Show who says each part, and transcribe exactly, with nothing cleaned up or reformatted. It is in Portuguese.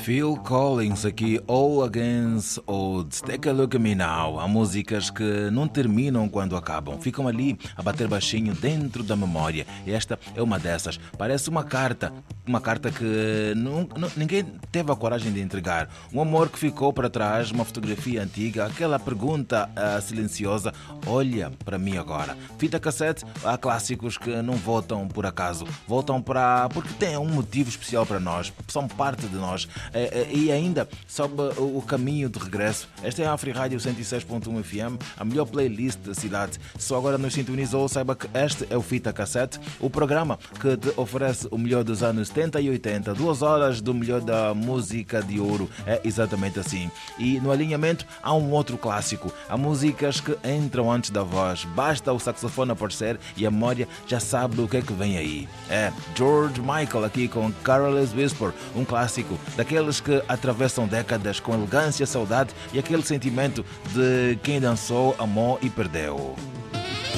Speaker 1: Phil Collins aqui, All Against Odds. Take a Look at Me Now. Há músicas que não terminam quando acabam, ficam ali a bater baixinho dentro da memória. E esta é uma dessas. Parece uma carta, uma carta que não, não, ninguém teve a coragem de entregar. Um amor que ficou para trás, uma fotografia antiga, aquela pergunta uh, silenciosa: olha para mim agora. Fita cassete, há clássicos que não voltam por acaso, voltam para porque têm um motivo especial para nós, são parte de nós. E ainda sob o caminho de regresso. Esta é a Afri Rádio cento e seis ponto um F M, a melhor playlist da cidade. Só agora nos sintonizou, saiba que este é o Fita Cassete, o programa que te oferece o melhor dos anos setenta e oitenta, duas horas do melhor da música de ouro. É exatamente assim. E no alinhamento há um outro clássico, há músicas que entram antes da voz, basta o saxofone aparecer e a memória já sabe o que é que vem aí. É George Michael aqui com Careless Whisper, um clássico daqueles que atravessam décadas com elegância, saudade e aquele sentimento de quem dançou, amou e perdeu.